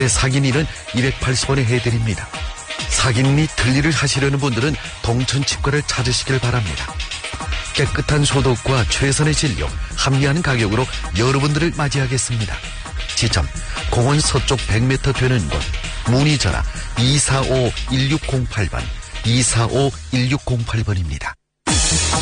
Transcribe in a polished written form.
사기니는 280원에 해드립니다. 사기니 들리를 하시려는 분들은 동천치과를 찾으시길 바랍니다. 깨끗한 소독과 최선의 진료, 합리한 가격으로 여러분들을 맞이하겠습니다. 지점 공원 서쪽 100m 되는 곳, 문의 전화 245-1608번, 245-1608번입니다.